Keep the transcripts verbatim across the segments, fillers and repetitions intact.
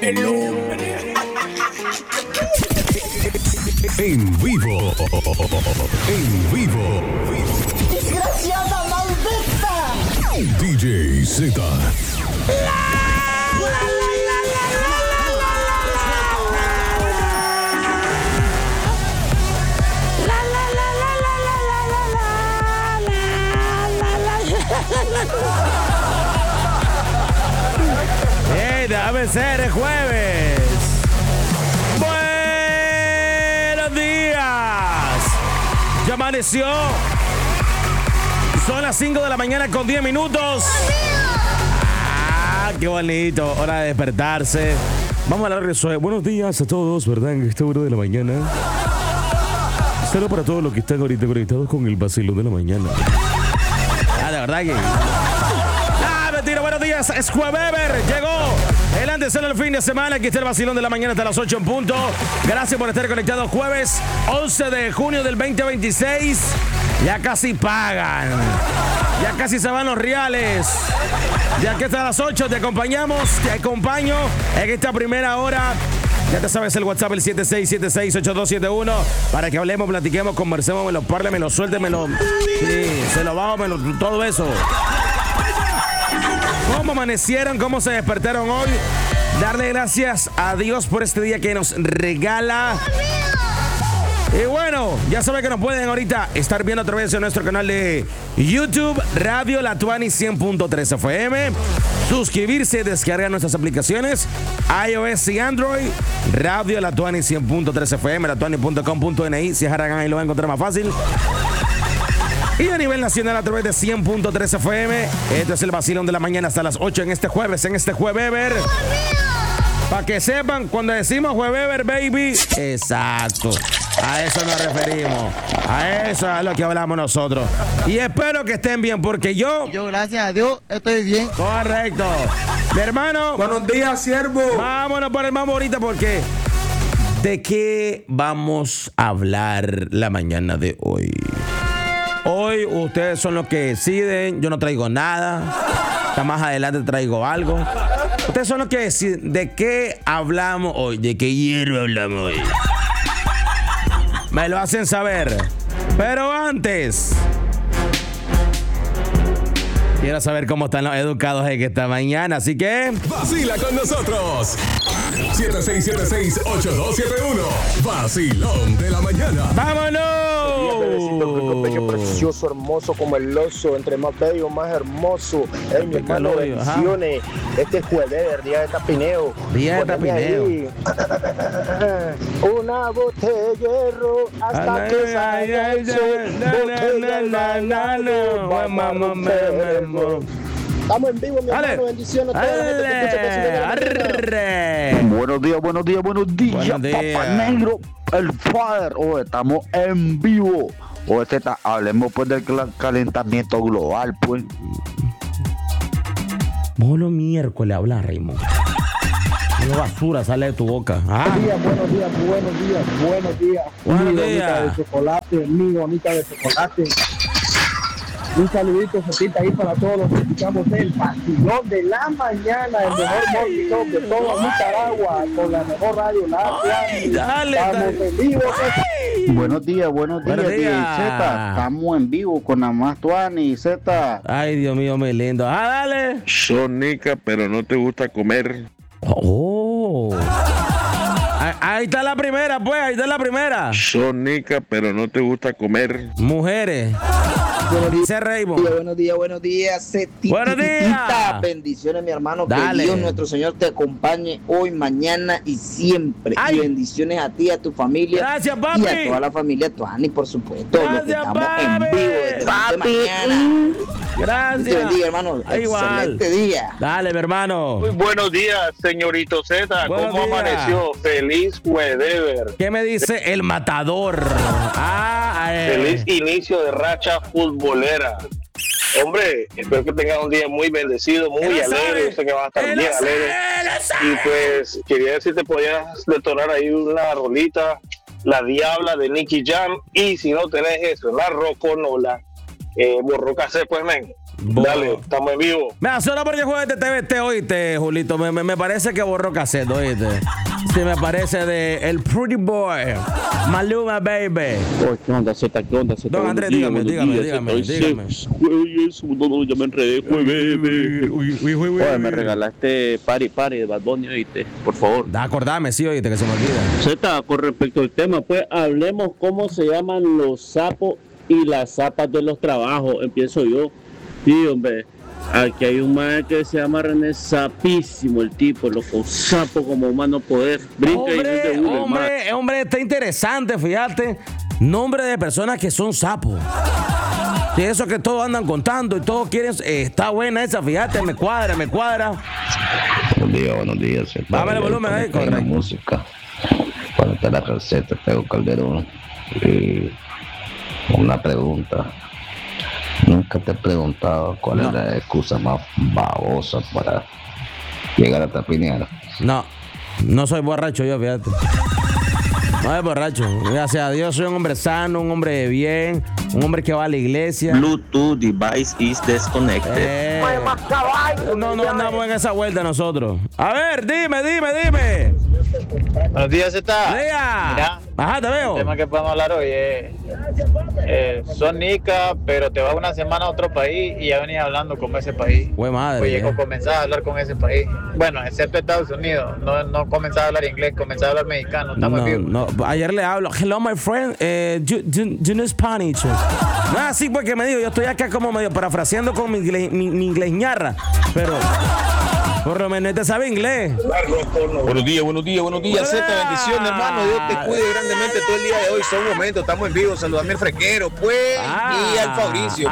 El hombre. En vivo. En vivo. ¡Desgraciada maldita! D J Z. ¡Hey, déjame ser el jueves! ¡Buenos días! Ya amaneció. Son las cinco de la mañana con diez minutos. ¡Ah, qué bonito! Hora de despertarse. Vamos a hablar de eso. Buenos días a todos, ¿verdad? En esta hora de la mañana. Saludos para todos los que están ahorita conectados con el vacilón de la mañana. Ah, de verdad que... Ah, mentira, buenos días. Es Juevever. Llegó el antesala del fin de semana. Aquí está el vacilón de la mañana hasta las ocho en punto. Gracias por estar conectados. Jueves once de junio del veinte veintiséis. Ya casi pagan. Ya casi se van los reales. Ya que hasta las ocho te acompañamos, te acompaño en esta primera hora. Ya te sabes el WhatsApp, el siete seis siete seis ocho dos siete uno, para que hablemos, platiquemos, conversemos, me lo parle, me lo suelte, me lo... Sí, se lo bajo, me lo... todo eso. ¿Cómo amanecieron? ¿Cómo se despertaron hoy? Darle gracias a Dios por este día que nos regala. Y bueno, ya saben que nos pueden ahorita estar viendo a través de nuestro canal de YouTube, Radio La Tuani cien punto tres F M. Suscribirse, descargar nuestras aplicaciones, iOS y Android, Radio La Tuani cien punto tres F M, latuani punto com punto N I, si es Haragán ahí lo van a encontrar más fácil. Y a nivel nacional a través de cien punto tres F M. Este es el vacilón de la mañana hasta las ocho en este jueves, en este Juevever. Para que sepan, cuando decimos Juevever, baby, exacto. A eso nos referimos. A eso es lo que hablamos nosotros. Y espero que estén bien, porque yo... Yo, gracias a Dios, estoy bien. Correcto. Mi hermano... Buenos días, siervo. Vámonos por el mambo ahorita, porque... ¿De qué vamos a hablar la mañana de hoy? Hoy ustedes son los que deciden. Yo no traigo nada. Hasta más adelante traigo algo. Ustedes son los que deciden. ¿De qué hablamos hoy? ¿De qué hierro hablamos hoy? Me lo hacen saber. Pero antes, quiero saber cómo están los educados en esta mañana. Así que... Vacila con nosotros. siete seis siete seis ocho dos siete uno. Vacilón de la mañana. ¡Vámonos! Bebecito, pequeño, precioso, hermoso como el oso, entre más bello, más hermoso. Hey, mi hermano, bendiciones. Este es Juevever, día de tapineo. Día de tapineo. Ahí. Una botella de hierro hasta Ay, que ay, salga ay, el sol. Botella de bailado, vamos a romperlo. Estamos en vivo, mi Dale. hermano, bendiciones a toda la gente que escucha Vacilón de la Arre. Mañana. Buenos días, buenos días, buenos días, Buenos días. Papá Negro, el Father. Oh, estamos en vivo. O este está, hablemos pues del cal- calentamiento global, pues. Mono miércoles habla, Raymond. Qué basura sale de tu boca. Ah, Buenos días, buenos días, buenos días, buenos días. Buenos Mi días. bonita de chocolate, mi bonita de chocolate. Un saludito, Sotita, ahí para todos los que escuchamos el vacilón de la mañana, el mejor morning show de todo Nicaragua, con la mejor radio, la Tuani. dale, Estamos dale. en vivo. Buenos días, buenos días, Buenos D J días. Z. Estamos en vivo con la más Tuani, Z. Ay, Dios mío, muy lindo. Ah, dale. Sonica, pero no te gusta comer. Oh. Ahí, ahí está la primera, pues. Ahí está la primera. Sonica, pero no te gusta comer. Mujeres. Buenos días, Dice Raymond. buenos días, buenos días, Ceti. Buenos días. Bendiciones, mi hermano. Dale. Que Dios nuestro Señor te acompañe hoy, mañana y siempre. Ay. Y bendiciones a ti, a tu familia. Gracias, papi. Y a toda la familia Tuani, por supuesto. Los que Gracias, estamos papi. en vivo desde Papi. mañana. Gracias. Dios te bendiga, hermano. Ay, igual. Excelente día. Dale, mi hermano. Muy buenos días, señorito Z. Buenos ¿Cómo días. amaneció? Feliz Juevever. ¿Qué me dice el matador? Ah, eh. Feliz inicio de racha futbolera. Hombre, espero que tengan un día muy bendecido, muy Él lo alegre. sabe. Yo sé que van a estar Él bien lo sabe, alegres. él lo sabe. Y pues quería ver si te podías detonar ahí una rolita, La Diabla de Nicky Jam. Y si no tenés eso, La Roconola, eh, Borrocase, pues, men. Bo- Dale, estamos en vivo. Mira, solo porque juegues de T V T, oíste, Julito. Me, me, me parece que borró cassette, oíste. Sí, me parece de El Pretty Boy, Maluma Baby. Oh, ¿qué onda, Z? ¿Qué onda, Z? Don Andrés, dígame, dígame, dígame, dígame. Oye, eso, no, no, ya me enredé, güey, bebé. Uy, uy, uy, uy, Oye, me uy. regalaste Pari Pari de Bad Bunny, oíste, por favor. Da, acordame, sí, oíste, que se me olvida. Z, con respecto al tema, pues hablemos cómo se llaman los sapos y las zapas de los trabajos. Empiezo yo. Sí, hombre. Aquí hay un man que se llama René Sapísimo, el tipo, loco, sapo como humano poder. Brinca y Hombre, dice, "Ule, man". hombre, hombre, está interesante, fíjate. Nombre de personas que son sapos. Y eso que todos andan contando y todos quieren. eh, está buena esa, fíjate, me cuadra, me cuadra. Buenos días, buenos días. Se Bájale el para volumen ahí, conectar la correcto. música. Cuando está la receta, Tego Calderón. Y una pregunta. Nunca te he preguntado cuál No. es la excusa más babosa para llegar a Tapinera. No, no soy borracho yo, fíjate. No soy borracho. Gracias a Dios soy un hombre sano, un hombre de bien, un hombre que va a la iglesia. Bluetooth device is disconnected. Eh, no, no andamos en esa vuelta nosotros. A ver, dime, dime, dime. Buenos días, Z. Diga. Mira, Ajá, te el veo. tema que podemos hablar hoy es, eh, son nica, pero te vas una semana a otro país y ya venís hablando con ese país. Güey, madre. Oye, eh. comenzás a hablar con ese país. Bueno, excepto Estados Unidos. No, no comenzás a hablar inglés, comenzás a hablar mexicano. Estamos No, en vivo. no, ayer le hablo. Hello, my friend. Eh, you, you, you know Spanish. No es así porque me digo, yo estoy acá como medio parafraseando con mi inglés, mi, mi inglés ñarra. Pero por lo menos te sabe inglés. Buenos días, buenos días, buenos días, Z, bendiciones, hermano. Dios te cuide grandemente todo el día de hoy. Son momentos, estamos en vivo. Saludame al frequero, pues, Ah, y al Fabricio,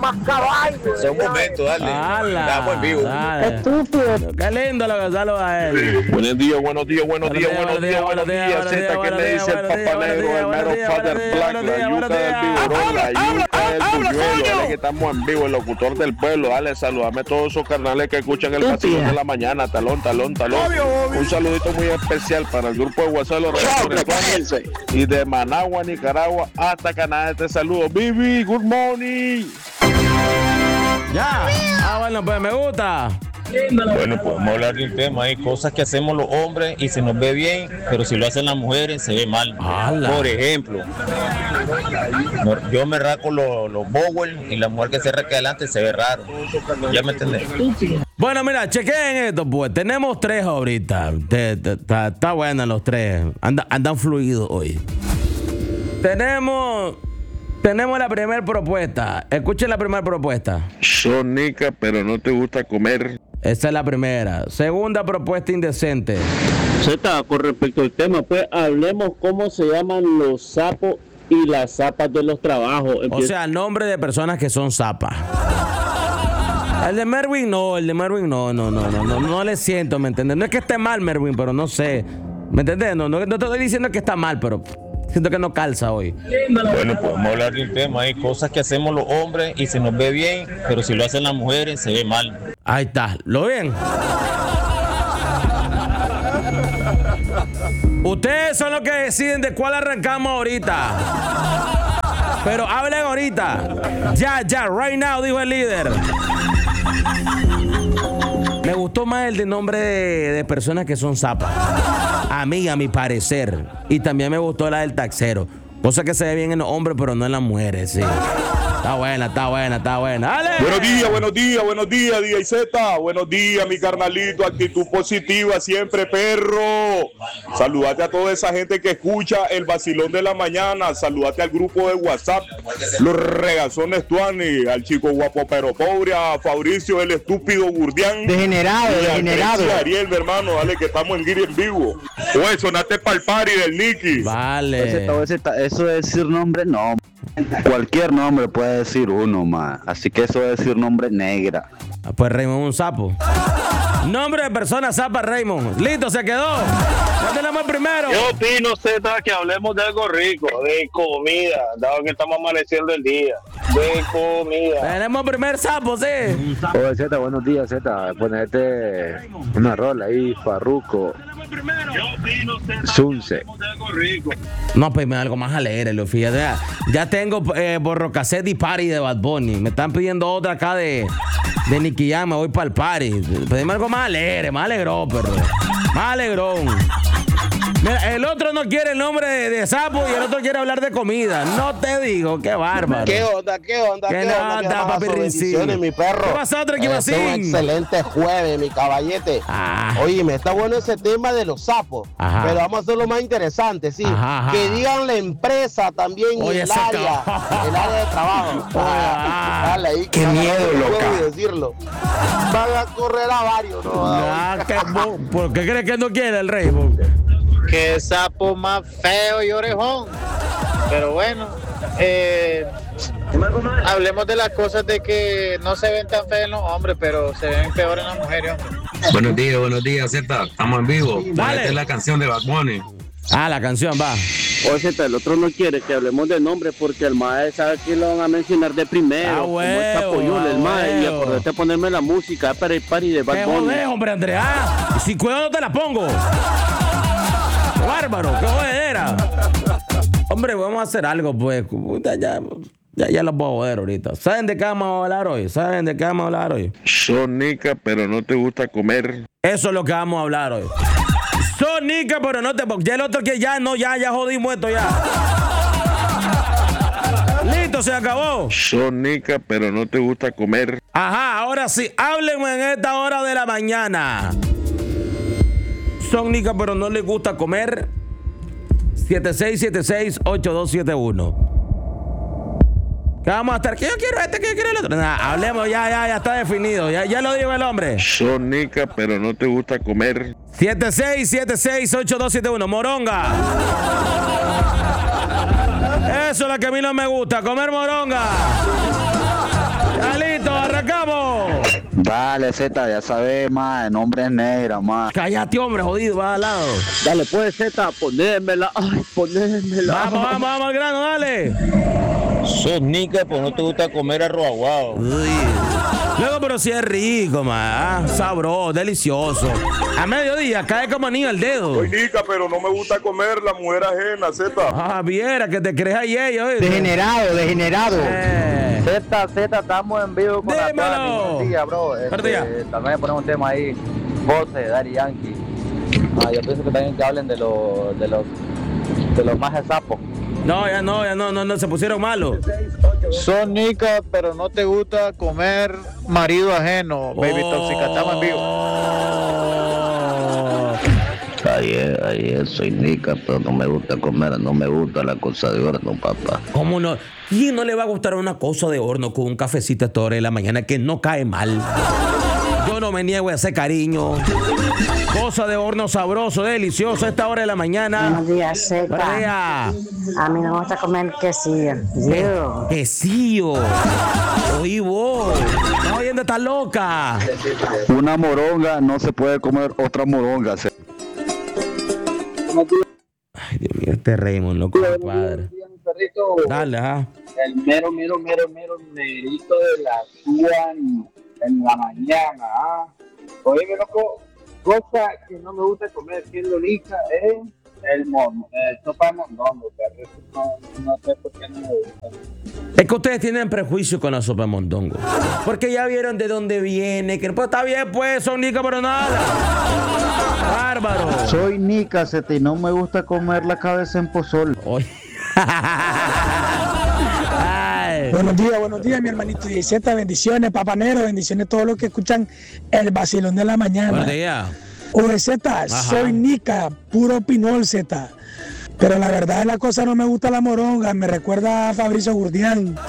pues. Son momentos, dale. Ala, Estamos en vivo. dale. Qué lindo lo que saluda a él. Buenos días, buenos días, buenos días, Buenos buenos días, días, buenos buenos días, días, buenos Z. días, ¿Qué buenos le días, dice el buenos días, Papá buenos Negro, días, el mero buenos días, Father buenos Black, días, la buenos yuca del días. tiburón, la Habla, yuca del habla, buñuelo? coño. Dale que estamos en vivo, el locutor del pueblo. Dale, saludame a todos esos carnales que escuchan el vacilón de la mañana. Talón, talón, talón. Un saludito muy especial para el grupo de WhatsApp, los Reyes y de Managua, Nicaragua, hasta Canadá. Te saludo. Bibi, good morning. Ya. Ah, bueno, pues me gusta. Bueno, podemos hablar de un tema. Hay cosas que hacemos los hombres y se nos ve bien, pero si lo hacen las mujeres se ve mal. ¡Hala! Por ejemplo, no- yo me raco los, los Bowel y la mujer que se raca adelante se ve raro. ¿Ya me entendés? Bueno, mira, chequeen esto, pues. Tenemos tres ahorita. Te- te- Está está buena los tres. Anda- andan fluidos hoy. Tenemos. Tenemos la primera propuesta. Escuchen la primera propuesta. Son nica, pero no te gusta comer. Esa es la primera. Segunda propuesta indecente. Z, con respecto al tema, pues hablemos cómo se llaman los sapos y las zapas de los trabajos. O Empiezo- sea, nombre de personas que son zapas. El de Merwin no, el de Merwin no, no, no, no, no, no le siento, ¿me entiendes? No es que esté mal Merwin, pero no sé. ¿Me entiendes? No, no, no te estoy diciendo que está mal, pero siento que no calza hoy. Bueno, podemos hablar de un tema. Hay cosas que hacemos los hombres y se nos ve bien, pero si lo hacen las mujeres se ve mal. Ahí está, ¿lo ven? Ustedes son los que deciden de cuál arrancamos ahorita. Pero hablen ahorita. Ya, ya, right now, dijo el líder. Me gustó más el de nombre de, de personas que son zapas. A mí, a mi parecer. Y también me gustó la del taxero. Cosa que se ve bien en los hombres, pero no en las mujeres, sí. Está buena, está buena, está buena. ¡Dale! Buenos días, buenos días, buenos días, D J Z. Buenos días, mi carnalito. Actitud positiva siempre, perro. Saludate a toda esa gente que escucha el vacilón de la mañana. Saludate al grupo de WhatsApp, los regazones Tuani, al chico guapo pero pobre, a Fabricio, el estúpido Gurdián. Degenerado, y a degenerado. Grecia Ariel, mi hermano. Dale que estamos en Guiri en vivo. Oye, sonaste pa'l party del Nicky. Vale. Z, Z, eso de decir nombre, no. Cualquier nombre puede decir uno más. Así que eso de decir nombre negra. Pues Raymond un sapo. Nombre de persona zapa Raymond. Listo, se quedó. Ya tenemos el primero. Yo opino, Z, que hablemos de algo rico, de comida, dado que estamos amaneciendo el día. De comida. Tenemos el primer sapo, sí. Oye, Z, buenos días, Z. Ponete una rola ahí, Farruko. Sunce. No, pues algo más alegre, lo fíjate. Ya, ya tengo eh, Borrocassette y Party de Bad Bunny. Me están pidiendo otra acá de, de Nicky Jam. Me voy para el party. Pedime algo más alegre, más alegrón, perro. Más alegrón. Mira, el otro no quiere el nombre de, de sapo y el otro quiere hablar de comida. No te digo, qué bárbaro. ¿Qué onda? ¿Qué onda? ¿Qué, ¿Qué onda? onda, papi Rincín? Mi perro. ¿Qué pasa, otra Es un excelente jueves, mi caballete. Ah. Oye, me está bueno ese tema de los sapos. Ajá. Pero vamos a hacerlo más interesante, sí. Ajá, ajá. Que digan la empresa también y Oye, el ese área, cabrón. el área de trabajo. Ah. Dale ahí. Qué miedo, loca. Decirlo. Van a correr a varios, ¿no? Ah, ¿qué, bo- ¿Por qué crees que no quiere el rey? Bo? Qué sapo más feo y orejón. Pero bueno, eh, hablemos de las cosas de que no se ven tan feos en los hombres, pero se ven peor en las mujeres, hombre. Buenos días, buenos días, Z. Estamos en vivo. Dale. Esta es la canción de Bad Bunny. Ah, la canción, va. Oye, Z, el otro no quiere que hablemos de nombre porque el mae sabe que lo van a mencionar de primero. Ah, como huevo, el Chapoyul, el ah, mae. Y huevo. acordate de ponerme la música para el party de ¿Qué Bad Bunny. jodés, hombre, Andrea? Si cuido no te la pongo. Bárbaro, qué jodedera. Hombre, vamos a hacer algo, pues. Ya, ya, ya, ya los voy a joder ahorita. ¿Saben de qué vamos a hablar hoy? ¿Saben de qué vamos a hablar hoy? Son nica, pero no te gusta comer. Eso es lo que vamos a hablar hoy. Sonica, pero no te... Ya el otro que ya no, ya, ya jodimos esto ya. Listo, se acabó. Son nica, pero no te gusta comer. Ajá, ahora sí, háblenme en esta hora de la mañana. Son nica, pero no les gusta comer. siete seis siete seis, ocho dos siete uno. ¿Qué vamos a estar? ¿Qué yo quiero este? ¿Qué yo quiero el otro? Nah, hablemos, ya, ya, ya está definido. Ya, ya lo dijo el hombre. Son nica, pero no te gusta comer. siete seis siete seis, ocho dos siete uno. Moronga. Eso es lo que a mí no me gusta, comer moronga. Ya listo, arrancamos. Dale, Z, ya sabes, más. El nombre es negra, más. Cállate, hombre, jodido, va al lado. Dale, pues, Z, ponémela. Ay, ponémela. Vamos, vamos, vamos al grano, dale. Sos nica, pues no te gusta comer arroz aguado. Uy. Luego, pero si es rico, más sabroso, delicioso. A mediodía cae como anillo al dedo. Soy nica, pero no me gusta comer la mujer ajena, Z. Ah, viera que te crees ayer, oye. Degenerado, degenerado. Eh. Z, Z, estamos en vivo con la Dímelo. Tani. Buenos días, bro. Buenos días. Este, también ponemos un tema ahí. José, Daddy Yankee. Ah, yo pienso que también que hablen de los de los de los más sapos. No, ya no, ya no, no, no, se pusieron malos. Son nica, pero no te gusta comer marido ajeno. Baby Tóxica, estamos en vivo. Ayer, ayer soy nica, pero no me gusta comer, no me gusta la cosa de horno, papá. ¿Cómo no? ¿Quién no le va a gustar una cosa de horno con un cafecito a esta hora de la mañana que no cae mal? Yo no me niego a ese cariño. Cosa de horno sabroso, delicioso a esta hora de la mañana. Buenos días, Z. Buenos días. A mí no me gusta comer quesillo. Yo. Quesillo. Oí vos. Estás oyendo, está loca. Una moronga no se puede comer otra moronga. Ay, Dios mío, este Raymond, loco, padre. Dale, ajá. El mero, mero, mero, mero merito de la Cuba en, en la mañana. ¿Ah? Oye, loco, cosa que no me gusta comer siendo lija es el mono, el sopa de mondongo, pero eso no, no sé por qué no me gusta. Es que ustedes tienen prejuicio con la sopa de mondongo. Porque ya vieron de dónde viene. Que pues está bien, pues, son nica, pero nada. Bárbaro. Soy nica, Z, y no me gusta comer la cabeza en pozol. Buenos días, buenos días, mi hermanito diez Z, bendiciones, papanero, bendiciones a todos los que escuchan el vacilón de la mañana. Buenos días. Oye, Z, soy nica, puro pinol, Z. Pero la verdad es la cosa, no me gusta la moronga, me recuerda a Fabricio Gurdián.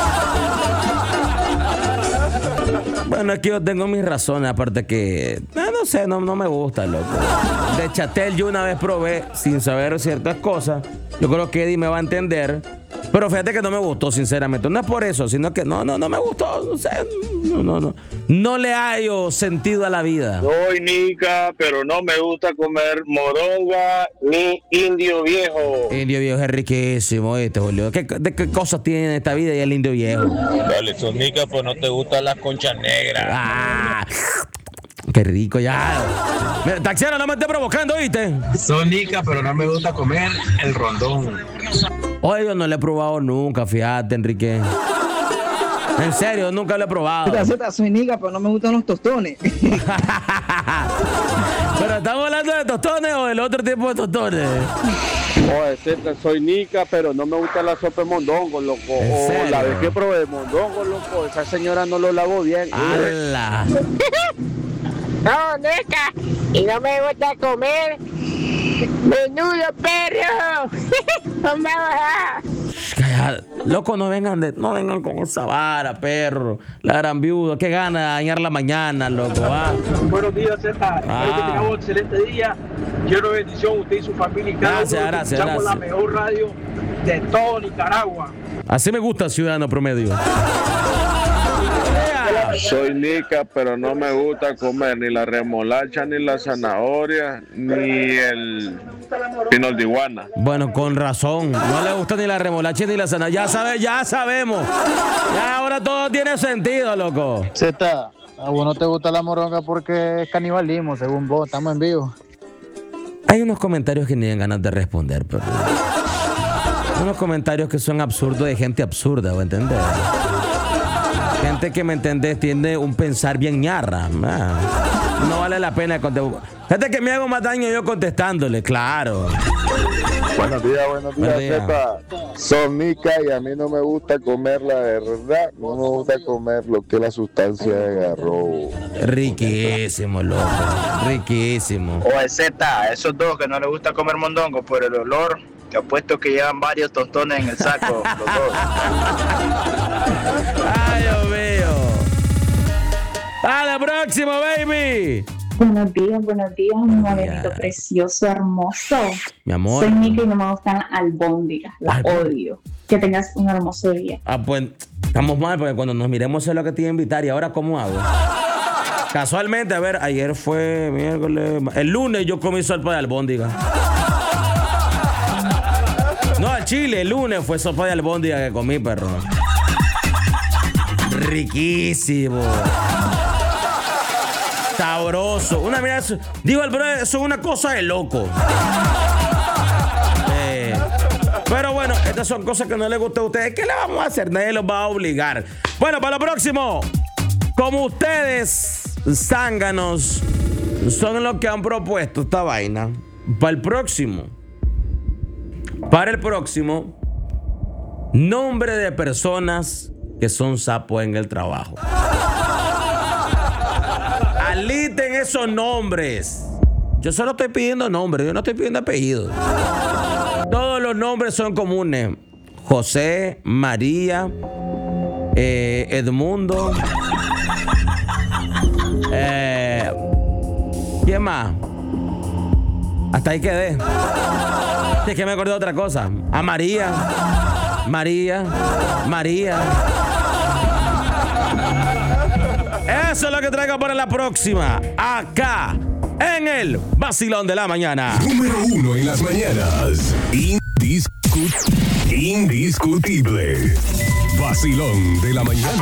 Bueno, es que yo tengo mis razones, aparte que, no, no sé, no, no me gusta, loco. De Chatel yo una vez probé, sin saber ciertas cosas. Yo creo que Eddie me va a entender. Pero fíjate que no me gustó, sinceramente. No es por eso, sino que no, no, no me gustó. No sé, no, no, no. No le hallo sentido a la vida. Soy nica, pero no me gusta comer moronga ni indio viejo. Indio viejo es riquísimo, ¿viste, Julio? ¿Qué, ¿De qué cosas tiene en esta vida y el indio viejo? Dale, sos nica, pues no te gustan las conchas negras. Ah, qué rico ya. Mira, taxiano, no me esté provocando, ¿viste? Soy nica, pero no me gusta comer el rondón. Oye, yo no lo he probado nunca, fíjate, Enrique. En serio, nunca lo he probado. Z, soy nica, pero no me gustan los tostones. ¿Pero estamos hablando de tostones o del otro tipo de tostones? Oye, Z, soy nica, pero no me gusta la sopa de mondongo, loco. O la vez que probé mondongo, loco, esa señora no lo lavó bien. ¡Hala! No, nica, y no me gusta comer menudo, perro. No me va. Calla, loco, no vengan de, no vengan con esa vara, perro. La gran viuda, qué gana de dañar la mañana, loco. ¿Ah? Buenos días, Z. Ah. Espero que tengamos un excelente día. Lleno de bendición, usted y su familia. Y cada Gracias, uno gracias, escuchamos gracias. la mejor radio de todo Nicaragua. Así me gusta, ciudadano promedio. Soy nica, pero no me gusta comer ni la remolacha, ni la zanahoria, ni el pinol de iguana. Bueno, con razón. No le gusta ni la remolacha ni la zanahoria. Ya sabe, ya sabemos. Ya ahora todo tiene sentido, loco. Z, a vos no te gusta la moronga porque es canibalismo, según vos. Estamos en vivo. Hay unos comentarios que ni dan ganas de responder, pero... unos comentarios que son absurdos de gente absurda, ¿me entendés? Gente que, ¿me entendés? Tiene un pensar bien ñarra. Ah, no vale la pena contestar. Gente que me hago más daño yo contestándole, claro. Buenos días, buenos días, Zeta. Son nica y a mí no me gusta comer la verdad. No me gusta comer lo que es la sustancia de garrobo. Riquísimo, loco. Riquísimo. Oye, Z, esos dos que no les gusta comer mondongo por el olor, te apuesto que llevan varios tostones en el saco, los dos. Ay, Dios mío. A la próxima, baby. Buenos días, buenos días, un morenito precioso, hermoso. Mi amor. Soy Nica y no me gustan las albóndigas, las odio. Que tengas un hermoso día. Ah, pues estamos mal porque cuando nos miremos es lo que te iba a invitar. ¿Y ahora cómo hago? Casualmente, a ver, ayer fue miércoles. El lunes yo comí sopa de albóndiga. No, al chile, el lunes fue sopa de albóndiga que comí, perro. Riquísimo. Sabroso. Una mira, eso, digo el brother, eso es una cosa de loco. Eh, pero bueno, estas son cosas que no les gusta a ustedes. ¿Qué le vamos a hacer? Nadie los va a obligar. Bueno, para lo próximo, como ustedes, zánganos, son los que han propuesto esta vaina. Para el próximo. Para el próximo, nombre de personas que son sapos en el trabajo. Aliten esos nombres. Yo solo estoy pidiendo nombres, yo no estoy pidiendo apellidos. Todos los nombres son comunes. José, María, eh, Edmundo. Eh, ¿Quién más? Hasta ahí quedé. Es que me acordé de otra cosa. A María. María. María. Eso es lo que traigo para la próxima. Acá, en el Vacilón de la Mañana. Número uno en las mañanas. Indiscut- indiscutible. Vacilón de la Mañana.